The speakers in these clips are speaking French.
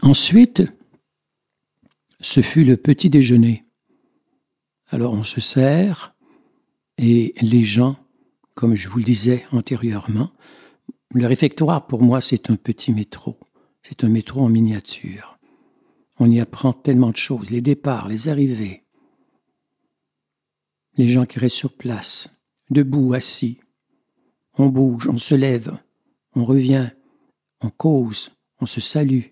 Ensuite, ce fut le petit déjeuner. Alors on se sert et les gens, comme je vous le disais antérieurement, le réfectoire pour moi c'est un petit métro. C'est un métro en miniature. On y apprend tellement de choses, les départs, les arrivées, les gens qui restent sur place, debout, assis. On bouge, on se lève, on revient, on cause, on se salue.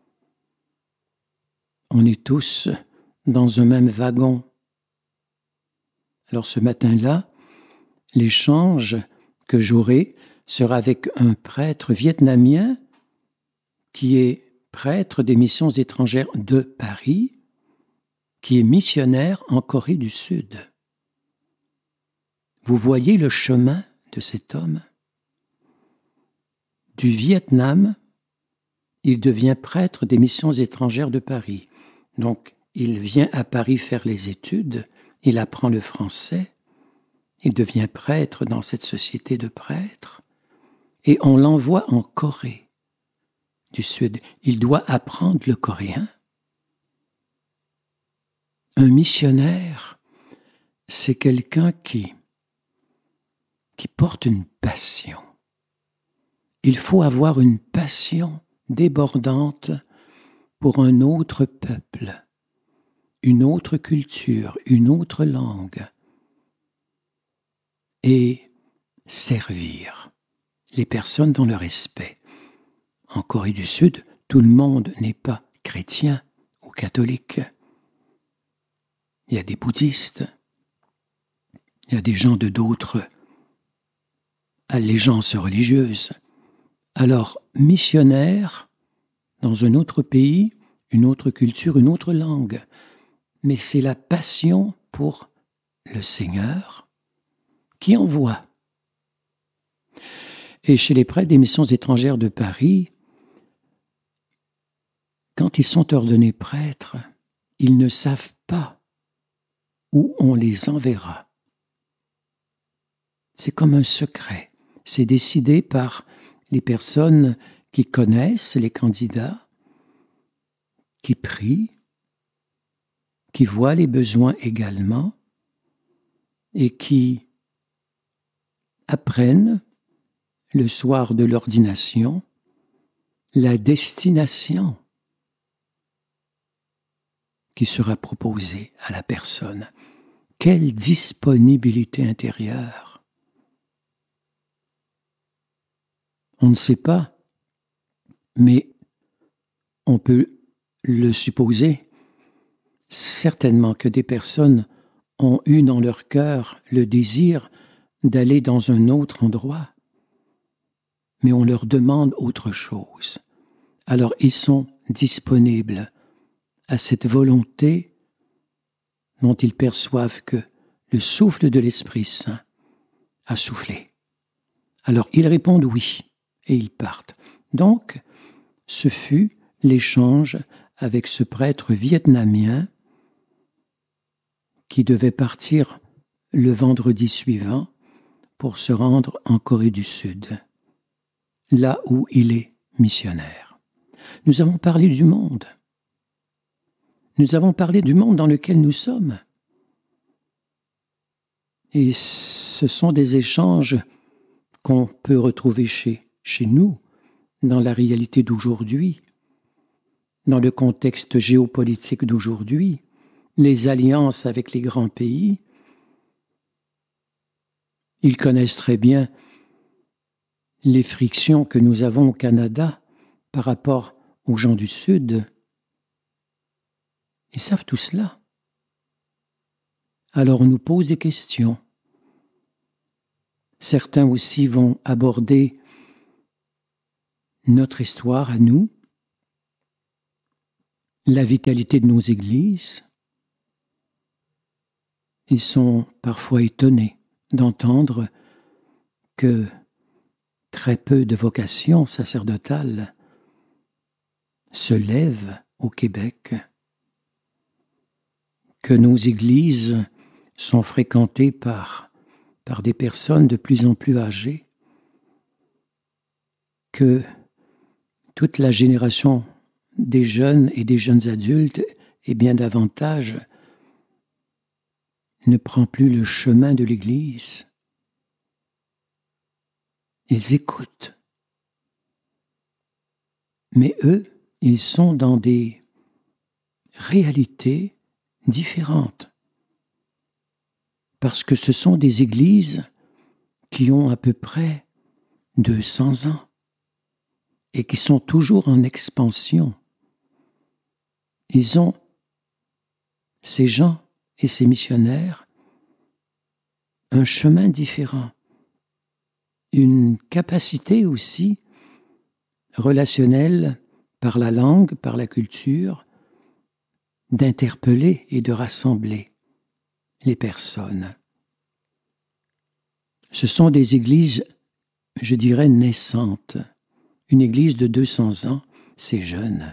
On est tous dans un même wagon. Alors ce matin-là, l'échange que j'aurai sera avec un prêtre vietnamien qui est prêtre des missions étrangères de Paris, qui est missionnaire en Corée du Sud. Vous voyez le chemin de cet homme? Du Vietnam, il devient prêtre des missions étrangères de Paris. Donc, il vient à Paris faire les études, il apprend le français, il devient prêtre dans cette société de prêtres, et on l'envoie en Corée du Sud. Il doit apprendre le coréen. Un missionnaire, c'est quelqu'un qui porte une passion. Il faut avoir une passion débordante pour un autre peuple, une autre culture, une autre langue, et servir les personnes dans le respect. En Corée du Sud, tout le monde n'est pas chrétien ou catholique. Il y a des bouddhistes, il y a des gens de d'autres allégeances religieuses. Alors, missionnaire dans un autre pays, une autre culture, une autre langue, mais c'est la passion pour le Seigneur qui envoie. Et chez les prêtres des missions étrangères de Paris, quand ils sont ordonnés prêtres, ils ne savent pas où on les enverra. C'est comme un secret. C'est décidé par les personnes qui connaissent les candidats, qui prient, qui voient les besoins également et qui apprennent le soir de l'ordination la destination qui sera proposée à la personne. Quelle disponibilité intérieure! On ne sait pas, mais on peut le supposer, certainement que des personnes ont eu dans leur cœur le désir d'aller dans un autre endroit, mais on leur demande autre chose. Alors ils sont disponibles à cette volonté dont ils perçoivent que le souffle de l'Esprit Saint a soufflé. Alors ils répondent oui, et ils partent. Donc, ce fut l'échange avec ce prêtre vietnamien qui devait partir le vendredi suivant pour se rendre en Corée du Sud, là où il est missionnaire. Nous avons parlé du monde. Nous avons parlé du monde dans lequel nous sommes. Et ce sont des échanges qu'on peut retrouver chez nous, dans la réalité d'aujourd'hui, dans le contexte géopolitique d'aujourd'hui, les alliances avec les grands pays. Ils connaissent très bien les frictions que nous avons au Canada par rapport aux gens du Sud. Ils savent tout cela. Alors on nous pose des questions. Certains aussi vont aborder notre histoire à nous, la vitalité de nos églises. Ils sont parfois étonnés d'entendre que très peu de vocations sacerdotales se lèvent au Québec, que nos églises sont fréquentées par des personnes de plus en plus âgées, que toute la génération des jeunes et des jeunes adultes, et bien davantage, ne prend plus le chemin de l'Église. Ils écoutent. Mais eux, ils sont dans des réalités différentes. Parce que ce sont des églises qui ont à peu près 200 ans et qui sont toujours en expansion. Ils ont, ces gens et ces missionnaires, un chemin différent, une capacité aussi relationnelle par la langue, par la culture, d'interpeller et de rassembler les personnes. Ce sont des églises, je dirais, naissantes. Une église de 200 ans, c'est jeune.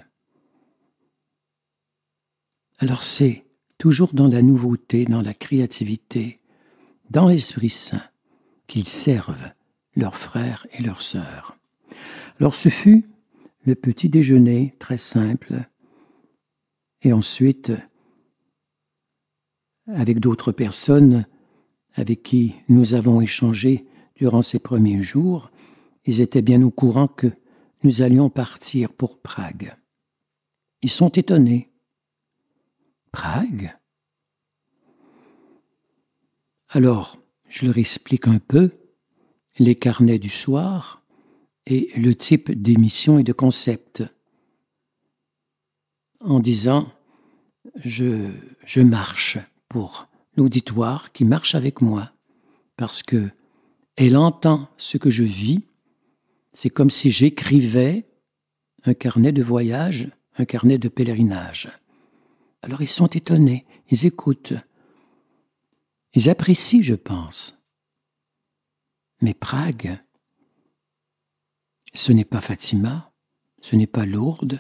Alors c'est toujours dans la nouveauté, dans la créativité, dans l'Esprit Saint, qu'ils servent leurs frères et leurs sœurs. Alors ce fut le petit déjeuner très simple, et ensuite, avec d'autres personnes avec qui nous avons échangé durant ces premiers jours, ils étaient bien au courant que nous allions partir pour Prague. Ils sont étonnés. Prague? Alors, je leur explique un peu les carnets du soir et le type d'émission et de concept, en disant je marche pour l'auditoire qui marche avec moi, parce que elle entend ce que je vis. C'est comme si j'écrivais un carnet de voyage, un carnet de pèlerinage. Alors ils sont étonnés, ils écoutent, ils apprécient, je pense. Mais Prague, ce n'est pas Fatima, ce n'est pas Lourdes,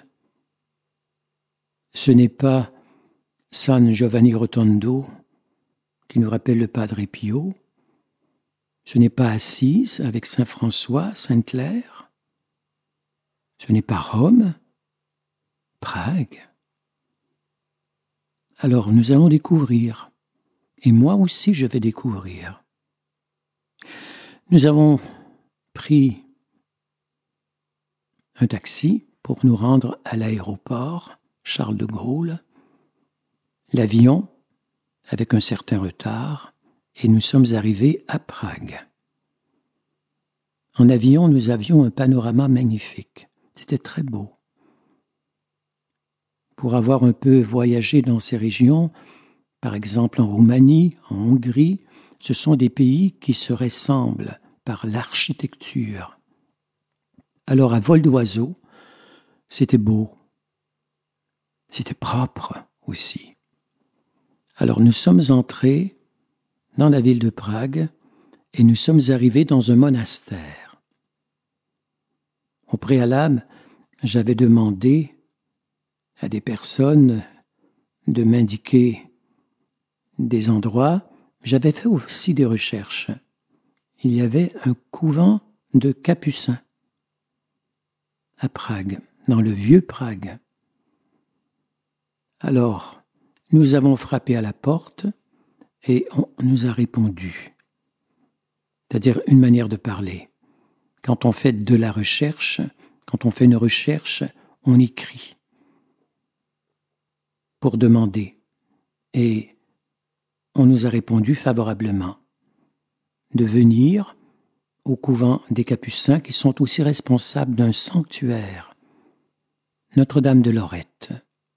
ce n'est pas San Giovanni Rotondo qui nous rappelle le Padre Pio, ce n'est pas Assise avec Saint François, Sainte Claire, ce n'est pas Rome, Prague. Alors nous allons découvrir, et moi aussi je vais découvrir. Nous avons pris un taxi pour nous rendre à l'aéroport Charles de Gaulle, l'avion avec un certain retard, et nous sommes arrivés à Prague. En avion, nous avions un panorama magnifique. C'était très beau. Pour avoir un peu voyagé dans ces régions, par exemple en Roumanie, en Hongrie, ce sont des pays qui se ressemblent par l'architecture. Alors à vol d'oiseau, c'était beau. C'était propre aussi. Alors nous sommes entrés dans la ville de Prague et nous sommes arrivés dans un monastère. Au préalable, j'avais demandé à des personnes de m'indiquer des endroits. J'avais fait aussi des recherches. Il y avait un couvent de Capucins à Prague, dans le vieux Prague. Alors, nous avons frappé à la porte et on nous a répondu. C'est-à-dire une manière de parler. Quand on fait de la recherche, quand on fait une recherche, on écrit pour demander. Et on nous a répondu favorablement de venir au couvent des Capucins qui sont aussi responsables d'un sanctuaire, Notre-Dame de Lorette.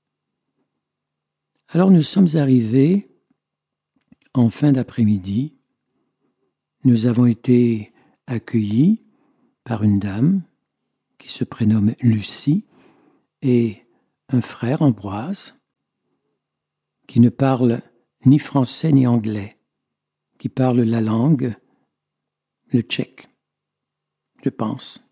Alors nous sommes arrivés en fin d'après-midi. Nous avons été accueillis par une dame qui se prénomme Lucie et un frère, Ambroise, qui ne parle ni français ni anglais, qui parle la langue, le tchèque, je pense.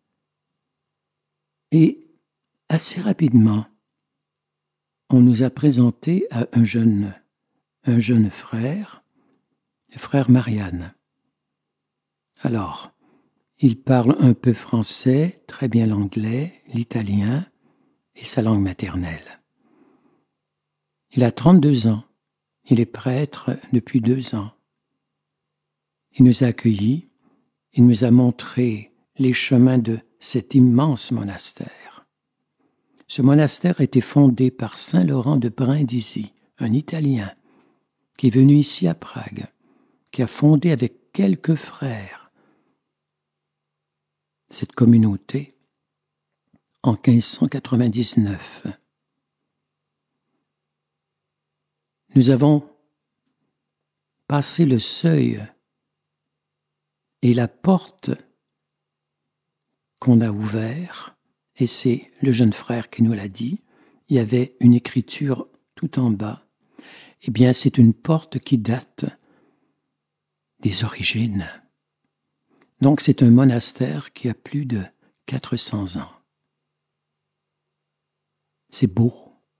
Et assez rapidement, on nous a présenté à un jeune frère, le frère Marianne. Alors, il parle un peu français, très bien l'anglais, l'italien, est sa langue maternelle. Il a 32 ans. Il est prêtre depuis 2 ans. Il nous a accueillis. Il nous a montré les chemins de cet immense monastère. Ce monastère a été fondé par Saint Laurent de Brindisi, un Italien, qui est venu ici à Prague, qui a fondé avec quelques frères cette communauté en 1599. Nous avons passé le seuil et la porte qu'on a ouverte, et c'est le jeune frère qui nous l'a dit, il y avait une écriture tout en bas. Eh bien, c'est une porte qui date des origines. Donc, c'est un monastère qui a plus de 400 ans. C'est beau.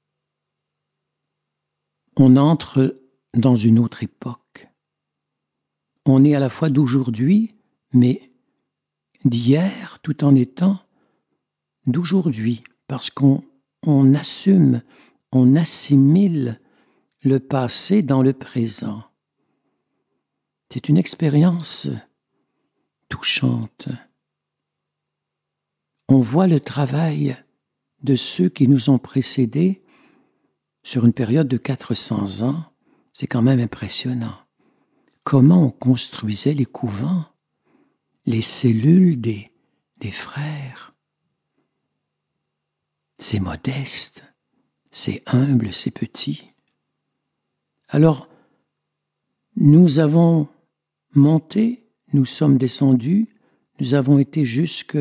On entre dans une autre époque. On est à la fois d'aujourd'hui, mais d'hier, tout en étant d'aujourd'hui, parce qu'on assume, on assimile le passé dans le présent. C'est une expérience touchante. On voit le travail de ceux qui nous ont précédés sur une période de 400 ans. C'est quand même impressionnant. Comment on construisait les couvents, les cellules des frères. C'est modeste, c'est humble, c'est petit. Alors, nous avons monté, nous sommes descendus, nous avons été jusque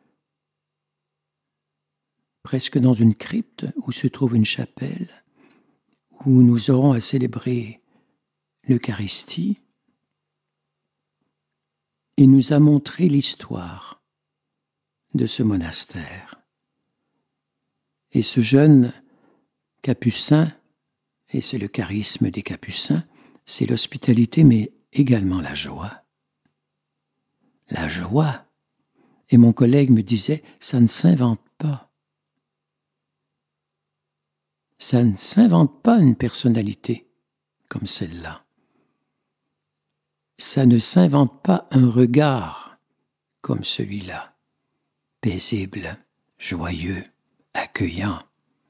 presque dans une crypte où se trouve une chapelle, où nous aurons à célébrer l'Eucharistie. Il nous a montré l'histoire de ce monastère. Et ce jeune capucin, et c'est le charisme des capucins, c'est l'hospitalité, mais également la joie. La joie. Et mon collègue me disait, ça ne s'invente pas. Ça ne s'invente pas une personnalité comme celle-là. Ça ne s'invente pas un regard comme celui-là, paisible, joyeux, accueillant,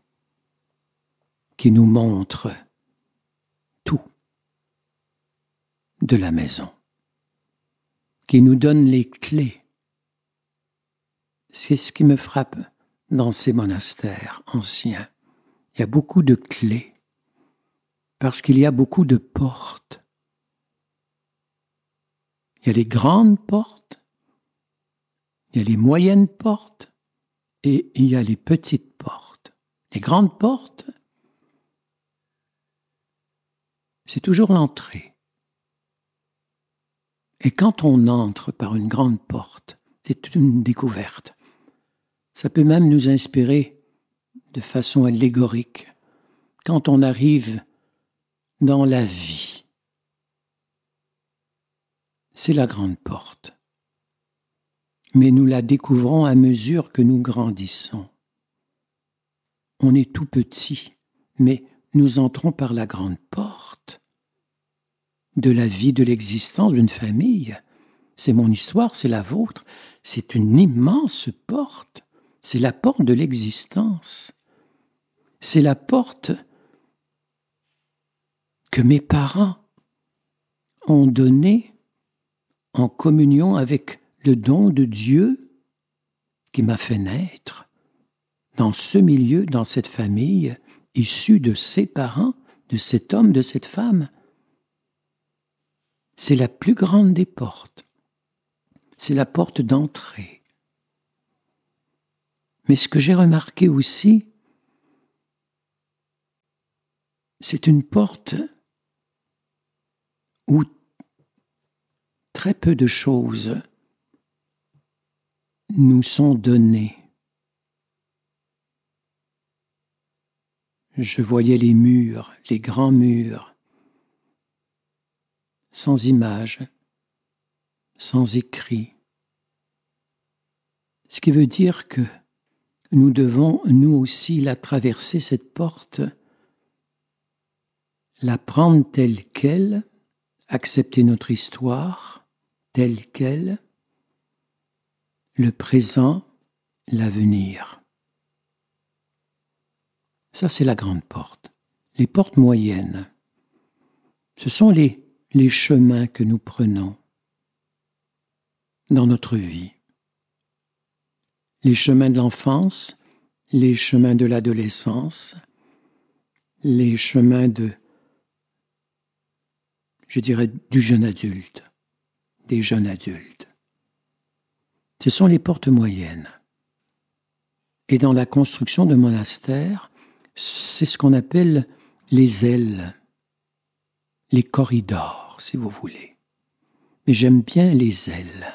qui nous montre tout de la maison, qui nous donne les clés. C'est ce qui me frappe dans ces monastères anciens. Il y a beaucoup de clés, parce qu'il y a beaucoup de portes. Il y a les grandes portes, il y a les moyennes portes, et il y a les petites portes. Les grandes portes, c'est toujours l'entrée. Et quand on entre par une grande porte, c'est une découverte. Ça peut même nous inspirer de façon allégorique quand on arrive dans la vie. C'est la grande porte. Mais nous la découvrons à mesure que nous grandissons. On est tout petit, mais nous entrons par la grande porte de la vie, de l'existence d'une famille. C'est mon histoire, c'est la vôtre. C'est une immense porte. C'est la porte de l'existence. C'est la porte que mes parents ont donnée en communion avec le don de Dieu qui m'a fait naître dans ce milieu, dans cette famille, issue de ses parents, de cet homme, de cette femme. C'est la plus grande des portes. C'est la porte d'entrée. Mais ce que j'ai remarqué aussi, c'est une porte où très peu de choses nous sont données. Je voyais les murs, les grands murs, sans images, sans écrit. Ce qui veut dire que nous devons, nous aussi, la traverser, cette porte, la prendre telle qu'elle, accepter notre histoire telle qu'elle, le présent, l'avenir. Ça, c'est la grande porte. Les portes moyennes, ce sont les chemins que nous prenons dans notre vie. Les chemins de l'enfance, les chemins de l'adolescence, les chemins du jeune adulte, des jeunes adultes. Ce sont les portes moyennes. Et dans la construction de monastères, c'est ce qu'on appelle les ailes, les corridors, si vous voulez. Mais j'aime bien les ailes.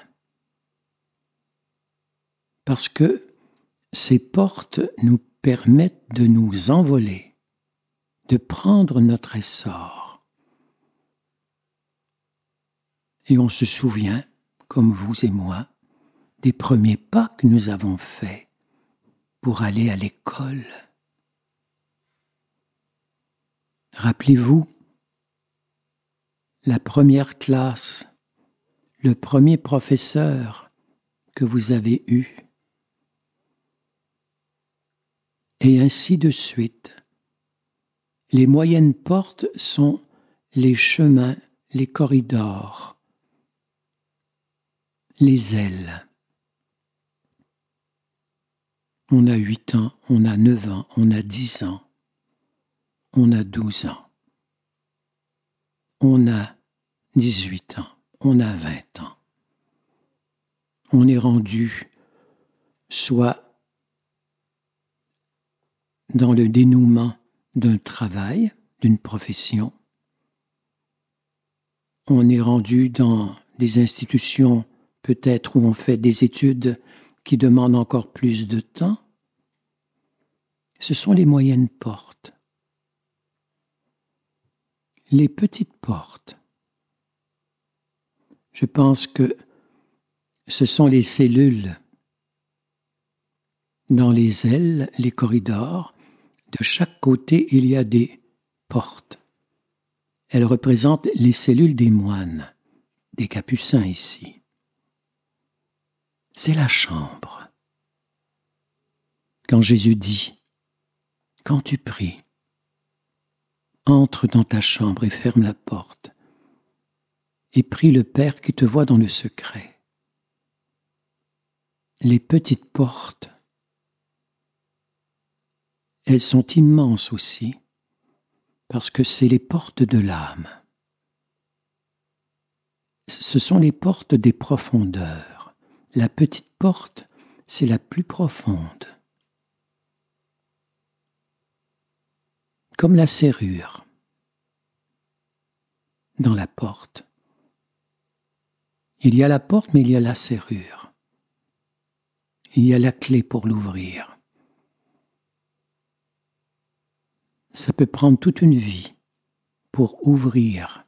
Parce que ces portes nous permettent de nous envoler, de prendre notre essor. Et on se souvient, comme vous et moi, des premiers pas que nous avons faits pour aller à l'école. Rappelez-vous, la première classe, le premier professeur que vous avez eu, et ainsi de suite. Les moyennes portes sont les chemins, les corridors, les ailes. On a 8 ans, on a 9 ans, on a 10 ans, on a 12 ans, on a 18 ans, on a 20 ans. On est rendu soit dans le dénouement d'un travail, d'une profession. On est rendu dans des institutions peut-être où on fait des études qui demandent encore plus de temps. Ce sont les moyennes portes. Les petites portes, je pense que ce sont les cellules dans les ailes, les corridors. De chaque côté, il y a des portes. Elles représentent les cellules des moines, des capucins ici. C'est la chambre. Quand Jésus dit, quand tu pries, entre dans ta chambre et ferme la porte, et prie le Père qui te voit dans le secret. Les petites portes, elles sont immenses aussi, parce que c'est les portes de l'âme. Ce sont les portes des profondeurs. La petite porte, c'est la plus profonde. Comme la serrure dans la porte. Il y a la porte, mais il y a la serrure. Il y a la clé pour l'ouvrir. Ça peut prendre toute une vie pour ouvrir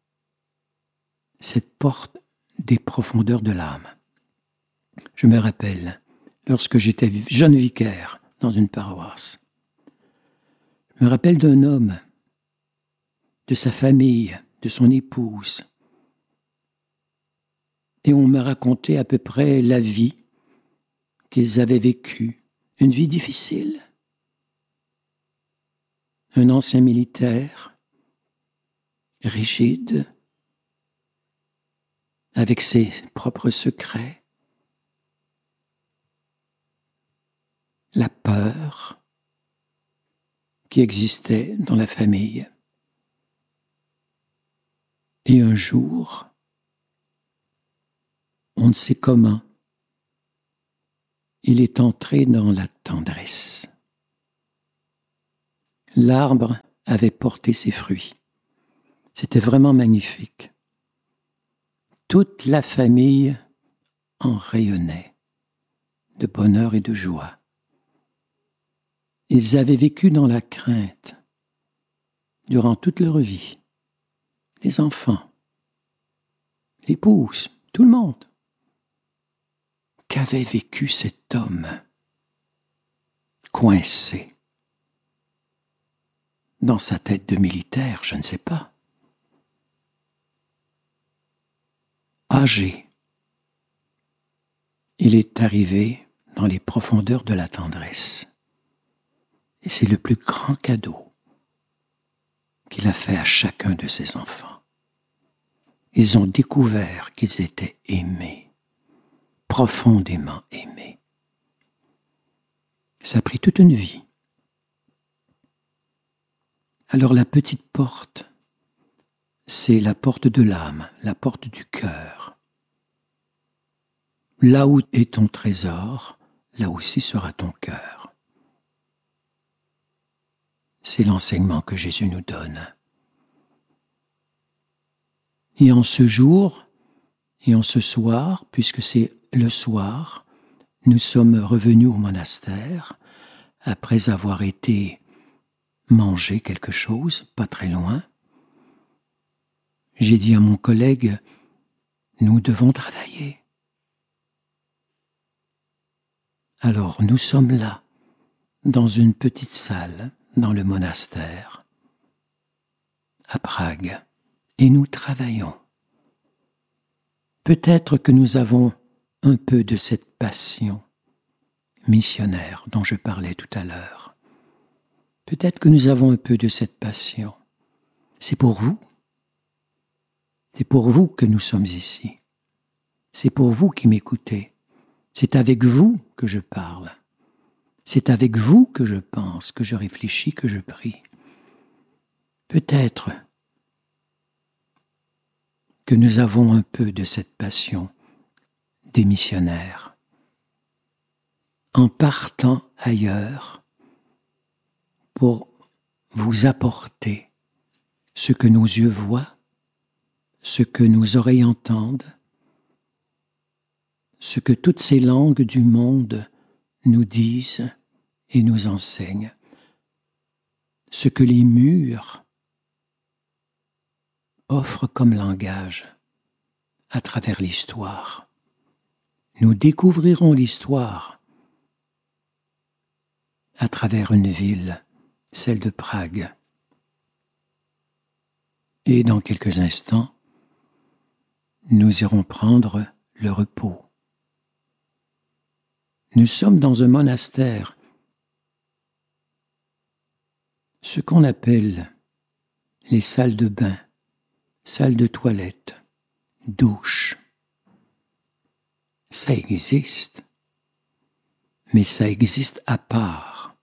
cette porte des profondeurs de l'âme. Je me rappelle, lorsque j'étais jeune vicaire dans une paroisse, je me rappelle d'un homme, de sa famille, de son épouse, et on me racontait à peu près la vie qu'ils avaient vécue, une vie difficile. Un ancien militaire, rigide, avec ses propres secrets, la peur qui existait dans la famille. Et un jour, on ne sait comment, il est entré dans la tendresse. L'arbre avait porté ses fruits. C'était vraiment magnifique. Toute la famille en rayonnait de bonheur et de joie. Ils avaient vécu dans la crainte durant toute leur vie. Les enfants, l'épouse, tout le monde. Qu'avait vécu cet homme? coincé. Dans sa tête de militaire, je ne sais pas. Âgé, il est arrivé dans les profondeurs de la tendresse. Et c'est le plus grand cadeau qu'il a fait à chacun de ses enfants. Ils ont découvert qu'ils étaient aimés, profondément aimés. Ça a pris toute une vie. Alors la petite porte, c'est la porte de l'âme, la porte du cœur. Là où est ton trésor, là aussi sera ton cœur. C'est l'enseignement que Jésus nous donne. Et en ce jour, et en ce soir, puisque c'est le soir, nous sommes revenus au monastère après avoir été manger quelque chose, pas très loin. J'ai dit à mon collègue, nous devons travailler. Alors nous sommes là, dans une petite salle, dans le monastère, à Prague, et nous travaillons. Peut-être que nous avons un peu de cette passion missionnaire dont je parlais tout à l'heure. Peut-être que nous avons un peu de cette passion. C'est pour vous. C'est pour vous que nous sommes ici. C'est pour vous qui m'écoutez. C'est avec vous que je parle. C'est avec vous que je pense, que je réfléchis, que je prie. Peut-être que nous avons un peu de cette passion des missionnaires. En partant ailleurs pour vous apporter ce que nos yeux voient, ce que nos oreilles entendent, ce que toutes ces langues du monde nous disent et nous enseignent, ce que les murs offrent comme langage à travers l'histoire. Nous découvrirons l'histoire à travers une ville, celle de Prague. Et dans quelques instants, nous irons prendre le repos. Nous sommes dans un monastère, ce qu'on appelle les salles de bain, salles de toilette, douches. Ça existe, mais ça existe à part.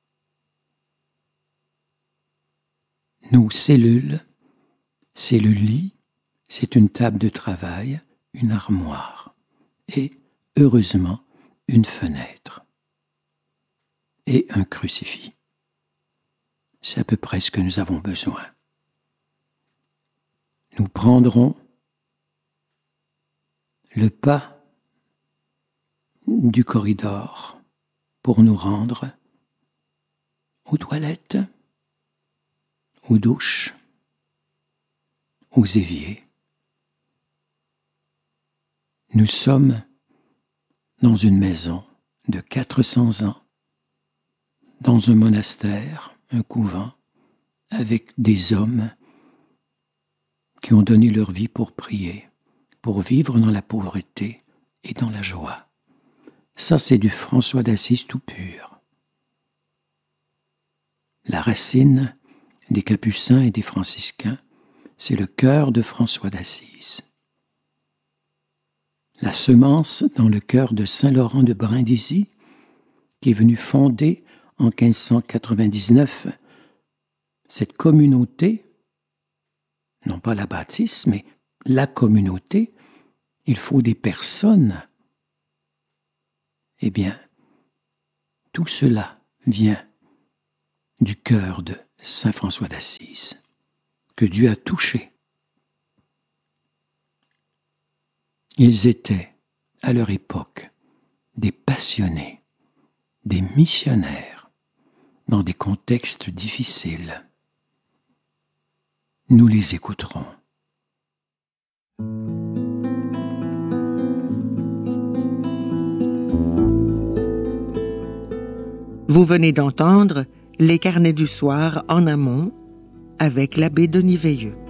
Nos cellules, c'est le lit, c'est une table de travail, une armoire et, heureusement, une fenêtre et un crucifix. C'est à peu près ce que nous avons besoin. Nous prendrons le pas du corridor pour nous rendre aux toilettes, aux douches, aux éviers. Nous sommes dans une maison de 400 ans, dans un monastère, un couvent, avec des hommes qui ont donné leur vie pour prier, pour vivre dans la pauvreté et dans la joie. Ça, c'est du François d'Assise tout pur. La racine des Capucins et des Franciscains, c'est le cœur de François d'Assise. La semence dans le cœur de Saint Laurent de Brindisi, qui est venu fonder en 1599 cette communauté, non pas la bâtisse, mais la communauté. Il faut des personnes. Eh bien, tout cela vient du cœur de Saint François d'Assise, que Dieu a touché. Ils étaient, à leur époque, des passionnés, des missionnaires, dans des contextes difficiles. Nous les écouterons. Vous venez d'entendre Les Carnets du soir en amont avec l'abbé Denis Veilleux.